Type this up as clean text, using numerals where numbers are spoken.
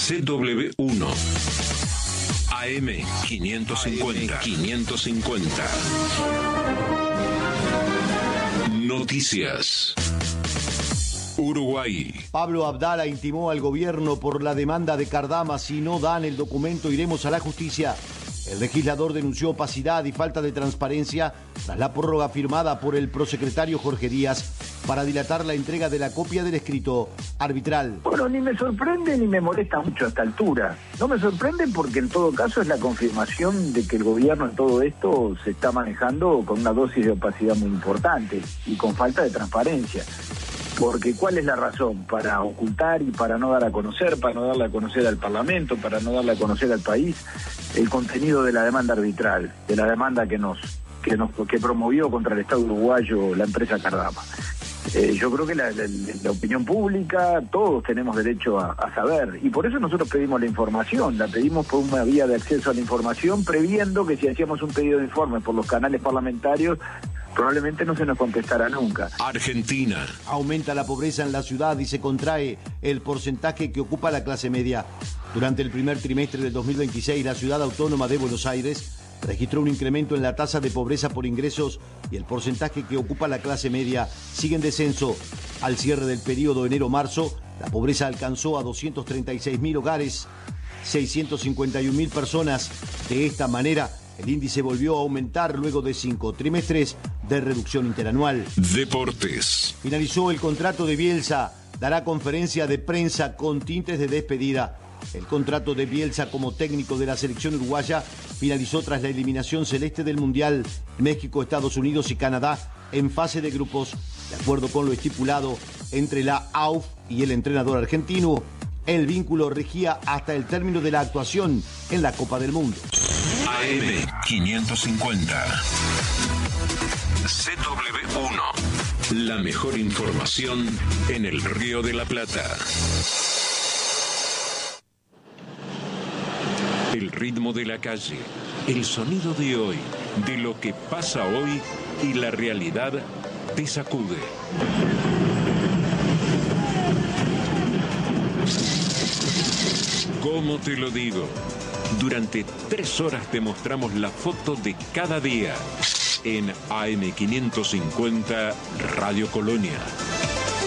CW1 AM550. Noticias. Uruguay. Pablo Abdala intimó al gobierno por la demanda de Cardama. Si no dan el documento, iremos a la justicia. El legislador denunció opacidad y falta de transparencia tras la prórroga firmada por el prosecretario Jorge Díaz para dilatar la entrega de la copia del escrito arbitral. Bueno, ni me sorprende ni me molesta mucho a esta altura. No me sorprende porque en todo caso es la confirmación de que el gobierno en todo esto se está manejando con una dosis de opacidad muy importante y con falta de transparencia. Porque ¿cuál es la razón? Para ocultar y para no dar a conocer, para no darle a conocer al Parlamento, para no darle a conocer al país el contenido de la demanda arbitral, de la demanda que promovió contra el Estado uruguayo la empresa Cardama. Yo creo que la opinión pública, todos tenemos derecho a saber, y por eso nosotros pedimos la información, la pedimos por una vía de acceso a la información, previendo que si hacíamos un pedido de informe por los canales parlamentarios, probablemente no se nos contestará nunca. Argentina. Aumenta la pobreza en la ciudad y se contrae el porcentaje que ocupa la clase media. Durante el primer trimestre del 2026, la ciudad autónoma de Buenos Aires registró un incremento en la tasa de pobreza por ingresos y el porcentaje que ocupa la clase media sigue en descenso. Al cierre del periodo enero-marzo, la pobreza alcanzó a 236.000 hogares, 651.000 personas. De esta manera, el índice volvió a aumentar luego de 5 trimestres de reducción interanual. Deportes. Finalizó el contrato de Bielsa, dará conferencia de prensa con tintes de despedida. El contrato de Bielsa como técnico de la selección uruguaya finalizó tras la eliminación celeste del Mundial. México, Estados Unidos y Canadá en fase de grupos. De acuerdo con lo estipulado entre la AUF y el entrenador argentino, el vínculo regía hasta el término de la actuación en la Copa del Mundo. AM550. CW1. La mejor información en el Río de la Plata. El ritmo de la calle, el sonido de hoy, de lo que pasa hoy y la realidad te sacude. ¿Cómo te lo digo? Durante 3 horas te mostramos la foto de cada día en AM550 Radio Colonia.